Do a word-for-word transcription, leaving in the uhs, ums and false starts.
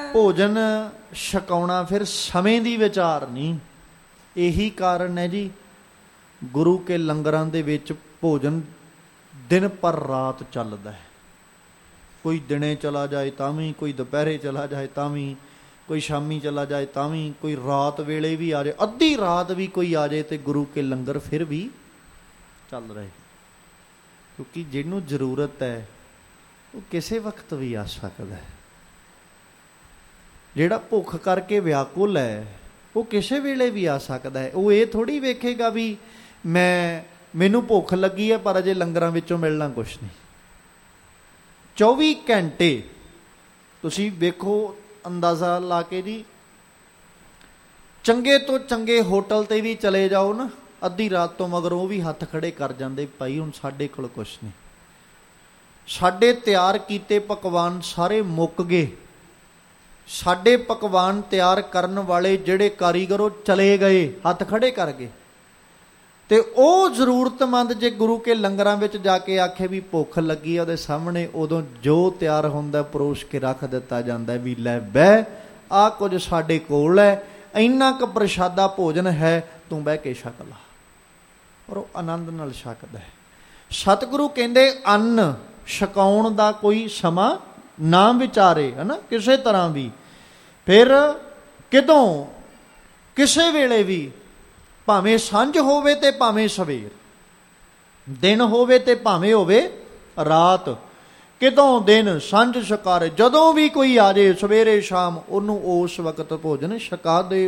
ਭੋਜਨ ਛਕਾਉਣਾ ਫਿਰ ਸਮੇਂ ਦੀ ਵਿਚਾਰ ਨਹੀਂ। ਇਹੀ ਕਾਰਨ ਹੈ ਜੀ ਗੁਰੂ ਕੇ ਲੰਗਰਾਂ ਦੇ ਵਿੱਚ ਭੋਜਨ ਦਿਨ ਪਰ ਰਾਤ ਚੱਲਦਾ ਹੈ। ਕੋਈ ਦਿਨੇ ਚਲਾ ਜਾਏ ਤਾਂ ਵੀ, ਕੋਈ ਦੁਪਹਿਰੇ ਚਲਾ ਜਾਏ ਤਾਂ ਵੀ, ਕੋਈ ਸ਼ਾਮੀ ਚਲਾ ਜਾਏ ਤਾਂ ਵੀ, ਕੋਈ ਰਾਤ ਵੇਲੇ ਵੀ ਆ ਜਾਏ, ਅੱਧੀ ਰਾਤ ਵੀ ਕੋਈ ਆ ਜਾਏ ਤੇ ਗੁਰੂ ਕੇ ਲੰਗਰ ਫਿਰ ਵੀ ਚੱਲ ਰਹੇ। ਕਿਉਂਕਿ ਜਿਹਨੂੰ ਜ਼ਰੂਰਤ ਹੈ ਉਹ ਕਿਸੇ ਵਕਤ ਵੀ ਆ ਸਕਦਾ ਹੈ। ਜਿਹੜਾ ਭੁੱਖ ਕਰਕੇ ਵਿਆਕੁਲ ਹੈ ਉਹ ਕਿਸੇ ਵੇਲੇ ਵੀ ਆ ਸਕਦਾ ਹੈ। ਉਹ ਇਹ ਥੋੜ੍ਹੀ ਵੇਖੇਗਾ ਵੀ ਮੈਂ ਮੈਨੂੰ ਭੁੱਖ ਲੱਗੀ ਹੈ ਪਰ ਅਜੇ ਲੰਗਰਾਂ ਵਿੱਚੋਂ ਮਿਲਣਾ ਕੁਛ ਨਹੀਂ। ਚੌਵੀ ਘੰਟੇ ਤੁਸੀਂ ਵੇਖੋ, ਅੰਦਾਜ਼ਾ ਲਾ ਕੇ ਜੀ, ਚੰਗੇ ਤੋਂ ਚੰਗੇ ਹੋਟਲ 'ਤੇ ਵੀ ਚਲੇ ਜਾਓ ਨਾ, ਅੱਧੀ ਰਾਤ ਤੋਂ ਮਗਰ ਉਹ ਵੀ ਹੱਥ ਖੜੇ ਕਰ ਜਾਂਦੇ, ਭਾਈ ਹੁਣ ਸਾਡੇ ਕੋਲ ਕੁਛ ਨਹੀਂ, ਸਾਡੇ ਤਿਆਰ ਕੀਤੇ ਪਕਵਾਨ ਸਾਰੇ ਮੁੱਕ ਗਏ, ਸਾਡੇ ਪਕਵਾਨ ਤਿਆਰ ਕਰਨ ਵਾਲੇ ਜਿਹੜੇ ਕਾਰੀਗਰ ਉਹ ਚਲੇ ਗਏ, ਹੱਥ ਖੜੇ ਕਰ ਗਏ। ਤੇ ਉਹ ਜ਼ਰੂਰਤਮੰਦ ਜੇ ਗੁਰੂ ਕੇ ਲੰਗਰਾਂ ਵਿੱਚ ਜਾ ਕੇ ਆਖੇ ਵੀ ਭੁੱਖ ਲੱਗੀ ਆ, ਉਹਦੇ ਸਾਹਮਣੇ ਉਦੋਂ ਜੋ ਤਿਆਰ ਹੁੰਦਾ ਪਰੋਸ ਕੇ ਰੱਖ ਦਿੱਤਾ ਜਾਂਦਾ ਵੀ ਲੈ ਬਹਿ, ਆਹ ਕੁਝ ਸਾਡੇ ਕੋਲ ਹੈ, ਇੰਨਾ ਕੁ ਪ੍ਰਸ਼ਾਦਾ ਭੋਜਨ ਹੈ, ਤੂੰ ਬਹਿ ਕੇ ਛਕ ਲਾ। ਔਰ ਉਹ ਆਨੰਦ ਨਾਲ ਛਕਦਾ ਹੈ। ਸਤਿਗੁਰੂ ਕਹਿੰਦੇ ਅੰਨ ਛਕਾਉਣ ਦਾ ਕੋਈ ਸਮਾਂ ਨਾ ਵਿਚਾਰੇ, ਹੈ ਨਾ, ਕਿਸੇ ਤਰ੍ਹਾਂ ਵੀ। ਫਿਰ ਕਿਦੋਂ, ਕਿਸੇ ਵੇਲੇ ਵੀ, ਭਾਵੇਂ ਸਾਂਝ ਹੋਵੇ ਤੇ ਭਾਵੇਂ ਸਵੇਰ, ਦਿਨ ਹੋਵੇ ਤੇ ਭਾਵੇਂ ਹੋਵੇ ਰਾਤ, ਕਿਦੋਂ ਦਿਨ ਸਾਂਝ ਛਕਾਰੇ, ਜਦੋਂ ਵੀ ਕੋਈ ਆ ਜਾਏ ਸਵੇਰੇ ਸ਼ਾਮ ਉਹਨੂੰ ਉਸ ਵਕਤ ਭੋਜਨ ਛਕਾ ਦੇ।